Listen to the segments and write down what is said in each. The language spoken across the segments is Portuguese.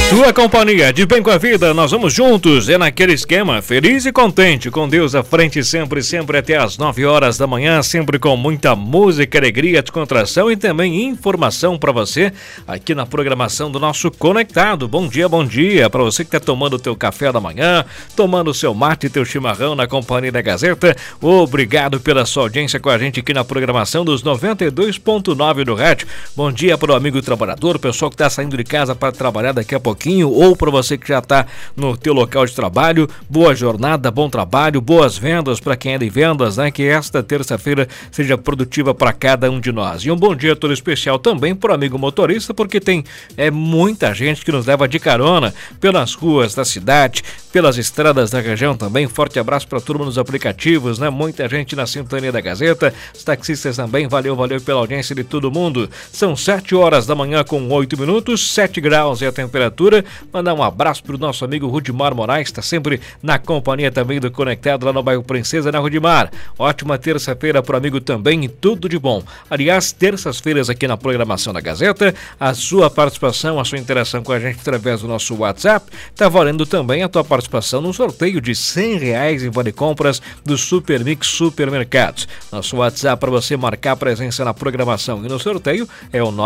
Tua companhia, de bem com a vida, nós vamos juntos, é naquele esquema, feliz e contente, com Deus à frente sempre, sempre até às 9 horas da manhã, sempre com muita música, alegria, descontração e também informação para você aqui na programação do nosso Conectado. Bom dia para você que está tomando o teu café da manhã, tomando o seu mate e teu chimarrão na companhia da Gazeta. Obrigado pela sua audiência com a gente aqui na programação dos 92.9 do rádio. Bom dia para o amigo trabalhador, pessoal que está saindo de casa para trabalhar daqui a pouquinho, ou para você que já está no teu local de trabalho. Boa jornada, bom trabalho, boas vendas para quem é de vendas, né? Que esta terça-feira seja produtiva para cada um de nós. E um bom dia todo especial também para o amigo motorista, porque tem muita gente que nos leva de carona pelas ruas da cidade, pelas estradas da região também. Forte abraço para a turma nos aplicativos, né? Muita gente na sintonia da Gazeta, os taxistas também, valeu pela audiência de todo mundo. São 7 horas da manhã com 8 minutos, 7 graus é a temperatura. Mandar um abraço pro nosso amigo Rudimar Moraes, está sempre na companhia também do Conectado lá no bairro Princesa, né, Rudimar? Ótima terça-feira pro amigo também e tudo de bom. Aliás, terças-feiras aqui na programação da Gazeta, a sua participação, a sua interação com a gente através do nosso WhatsApp, tá valendo também a tua participação no sorteio de R$100 em vale compras do Super Mix Supermercados. Nosso WhatsApp para você marcar presença na programação e no sorteio é o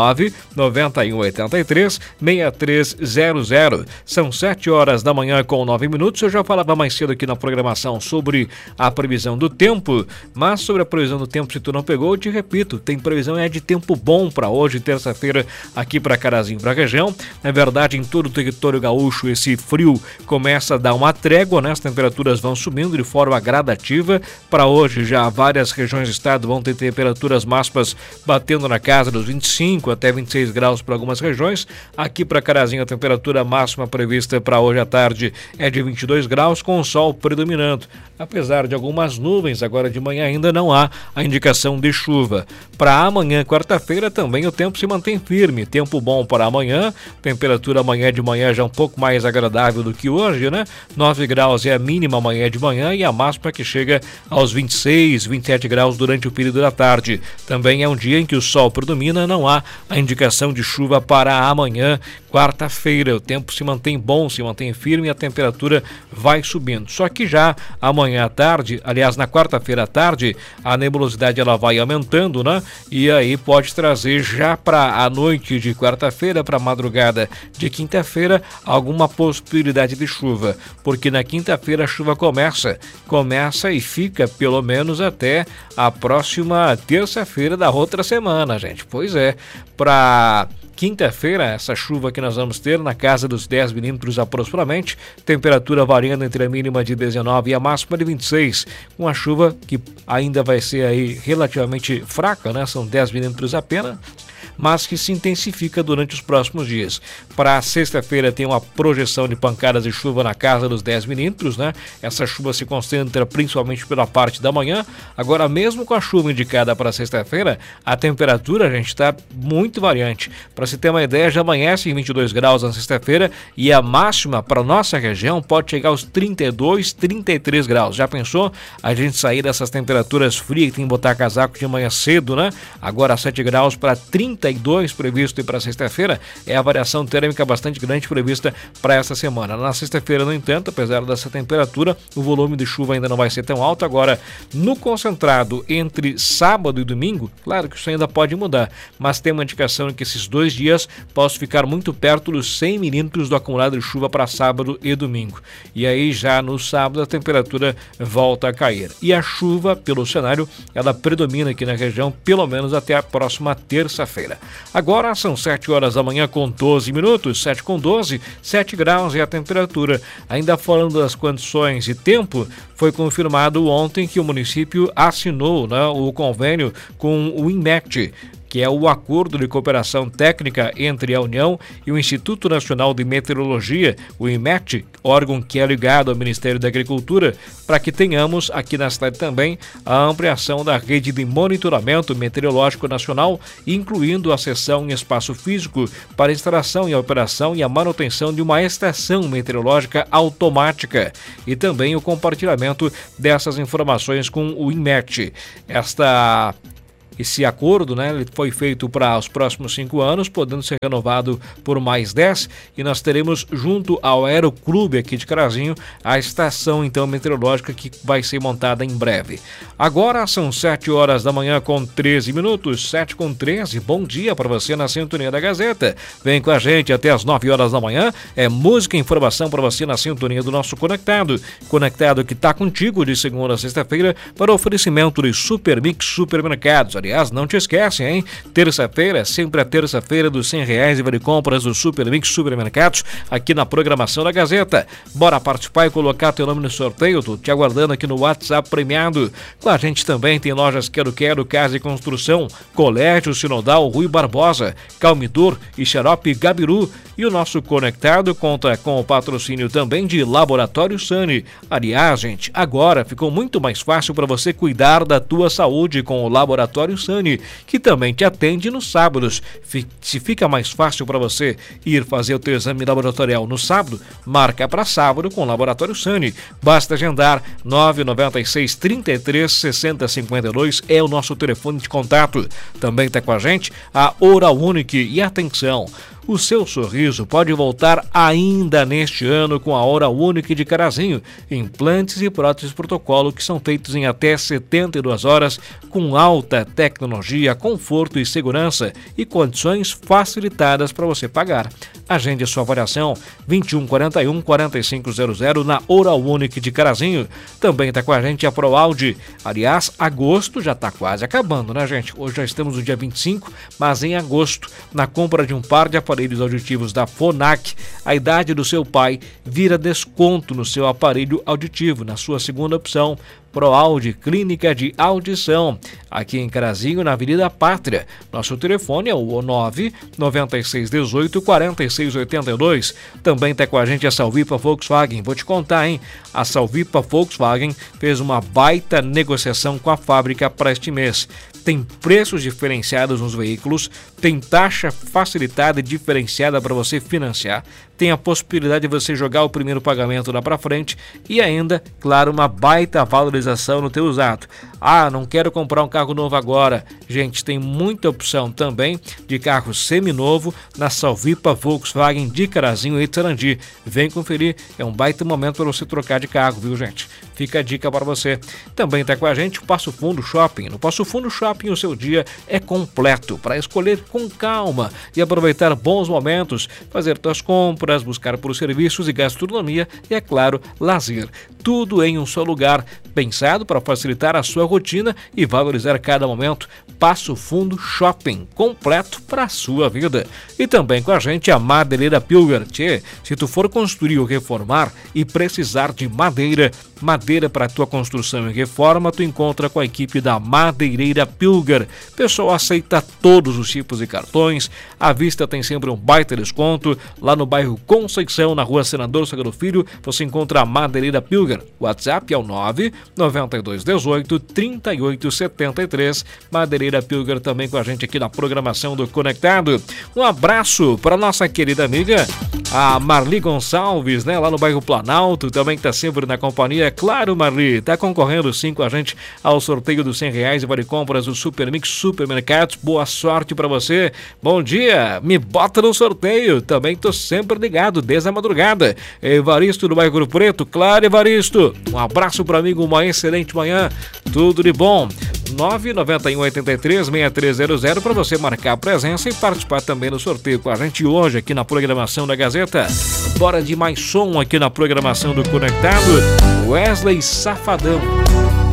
99183-6300. São 7 horas da manhã com 9 minutos. Eu já falava mais cedo aqui na programação sobre a previsão do tempo, mas sobre a previsão do tempo, se tu não pegou, eu te repito, tem previsão de tempo bom para hoje, terça-feira, aqui para Carazinho, para a região. Na verdade, em todo o território gaúcho, esse frio começa a dar uma trégua, né? As temperaturas vão subindo de forma gradativa. Para hoje, já várias regiões do estado vão ter temperaturas máximas batendo na casa dos 25 até 26 graus para algumas regiões. Aqui para Carazinho, a temperatura máxima prevista para hoje à tarde é de 22 graus, com o sol predominando. Apesar de algumas nuvens, agora de manhã ainda não há a indicação de chuva. Para amanhã, quarta-feira, também o tempo se mantém firme. Tempo bom para amanhã, temperatura amanhã de manhã já um pouco mais agradável do que hoje, né? 9 graus é a mínima amanhã de manhã e a máxima que chega aos 26, 27 graus durante o período da tarde. Também é um dia em que o sol predomina, não há a indicação de chuva para amanhã, quarta-feira. O tempo se mantém bom, se mantém firme e a temperatura vai subindo. Só que já amanhã à tarde, aliás, na quarta-feira à tarde, a nebulosidade ela vai aumentando, né? E aí pode trazer já para a noite de quarta-feira, para a madrugada de quinta-feira, alguma possibilidade de chuva. Porque na quinta-feira a chuva começa e fica pelo menos até a próxima terça-feira da outra semana, gente. Pois é, para quinta-feira, essa chuva que nós vamos ter na casa dos 10 milímetros aproximadamente, temperatura variando entre a mínima de 19 e a máxima de 26, com a chuva que ainda vai ser aí relativamente fraca, né? São 10 milímetros apenas, mas que se intensifica durante os próximos dias. Para sexta-feira tem uma projeção de pancadas de chuva na casa dos 10 milímetros, né? Essa chuva se concentra principalmente pela parte da manhã. Agora, mesmo com a chuva indicada para sexta-feira, a temperatura, gente, está muito variante. Para se ter uma ideia, já amanhece em 22 graus na sexta-feira e a máxima para nossa região pode chegar aos 32, 33 graus. Já pensou a gente sair dessas temperaturas frias que tem que botar casaco de manhã cedo, né? Agora 7 graus para 32 previsto e para sexta-feira é a variação térmica bastante grande prevista para essa semana. Na sexta-feira, no entanto, apesar dessa temperatura, o volume de chuva ainda não vai ser tão alto. Agora, no concentrado entre sábado e domingo, claro que isso ainda pode mudar, mas tem uma indicação de que esses 2 dias possam ficar muito perto dos 100 milímetros do acumulado de chuva para sábado e domingo. E aí já no sábado a temperatura volta a cair. E a chuva, pelo cenário, ela predomina aqui na região, pelo menos até a próxima terça-feira. Agora são 7 horas da manhã com 12 minutos, 7 com 12, 7 graus é a temperatura. Ainda falando das condições de tempo, foi confirmado ontem que o município assinou, né, o convênio com o INMET, que é o Acordo de Cooperação Técnica entre a União e o Instituto Nacional de Meteorologia, o INMET, órgão que é ligado ao Ministério da Agricultura, para que tenhamos aqui na cidade também a ampliação da rede de monitoramento meteorológico nacional, incluindo a cessão em espaço físico para a instalação e a operação e a manutenção de uma estação meteorológica automática e também o compartilhamento dessas informações com o INMET. Esta esse acordo, né, ele foi feito para os próximos 5 anos, podendo ser renovado por mais 10, e nós teremos junto ao Aeroclube aqui de Carazinho a estação então meteorológica que vai ser montada em breve. Agora são 7 horas da manhã com 13 minutos, 7 com 13, bom dia para você na sintonia da Gazeta. Vem com a gente até as 9 horas da manhã, é música e informação para você na sintonia do nosso Conectado. Conectado que está contigo de segunda a sexta-feira para oferecimento de Super Mix Supermercados. Aliás, não te esquece, hein? Terça-feira, sempre a terça-feira dos R$100 e vale compras do Super Mix Supermercados aqui na programação da Gazeta. Bora participar e colocar teu nome no sorteio, tô te aguardando aqui no WhatsApp premiado. Com a gente também tem lojas Quero, Casa e Construção, Colégio Sinodal Rui Barbosa, Calmidor e Xarope Gabiru. E o nosso Conectado conta com o patrocínio também de Laboratório Sani. Aliás, gente, agora ficou muito mais fácil para você cuidar da tua saúde com o Laboratório Sani, que também te atende nos sábados. Se fica mais fácil para você ir fazer o teu exame laboratorial no sábado, marca para sábado com o Laboratório Sani. Basta agendar 996 33 60 52 é o nosso telefone de contato. Também está com a gente a Oral Unique. E atenção, o seu sorriso pode voltar ainda neste ano com a Oral Unique de Carazinho. Implantes e próteses protocolo que são feitos em até 72 horas com alta tecnologia, conforto e segurança e condições facilitadas para você pagar. Agende sua avaliação 2141 4500 na Oral Unique de Carazinho. Também está com a gente a ProAudio. Aliás, agosto já está quase acabando, né, gente? Hoje já estamos no dia 25, mas em agosto, na compra de um par de aparelhos auditivos da Phonak, a idade do seu pai vira desconto no seu aparelho auditivo. Na sua segunda opção, ProAudio, Clínica de Audição, aqui em Carazinho, na Avenida Pátria. Nosso telefone é o 99618 4682. Também está com a gente a Salvipa Volkswagen. Vou te contar, hein? A Salvipa Volkswagen fez uma baita negociação com a fábrica para este mês. Tem preços diferenciados nos veículos, tem taxa facilitada e diferenciada para você financiar, tem a possibilidade de você jogar o primeiro pagamento lá para frente e ainda, claro, uma baita valorização no teu usado. Ah, não quero comprar um carro novo agora. Gente, tem muita opção também de carro seminovo na Salvipa Volkswagen de Carazinho e Sarandi. Vem conferir, é um baita momento para você trocar de carro, viu, gente? Fica a dica para você. Também está com a gente o Passo Fundo Shopping. No Passo Fundo Shopping o seu dia é completo para escolher com calma e aproveitar bons momentos, fazer suas compras, buscar por serviços e gastronomia e, é claro, lazer. Tudo em um só lugar, pensado para facilitar a sua rotina e valorizar cada momento. Passo Fundo Shopping, completo para a sua vida. E também com a gente a Madeireira Pilger. Tchê, se tu for construir ou reformar e precisar de madeira para tua construção e reforma, tu encontra com a equipe da Madeireira Pilger. Pessoal aceita todos os tipos de cartões, à vista tem sempre um baita desconto. Lá no bairro Conceição, na rua Senador Salgado Filho, você encontra a Madeireira Pilger. O WhatsApp é o 99218 3873. Madeireira Pilger também com a gente aqui na programação do Conectado. Um abraço para nossa querida amiga, a Marli Gonçalves, né? Lá no bairro Planalto, também está sempre na companhia. Claro, Marli, está concorrendo sim com a gente ao sorteio dos R$100 e vale compras do Super Mix Supermercados. Boa sorte para você. Bom dia, me bota no sorteio. Também tô sempre ligado desde a madrugada. Evaristo do bairro Preto. Claro, Evaristo. Um abraço para amigo, uma excelente manhã. Tudo de bom. 991836300 para você marcar a presença e participar também do sorteio com a gente hoje aqui na programação da Gazeta. Bora de mais som aqui na programação do Conectado. Wesley Safadão.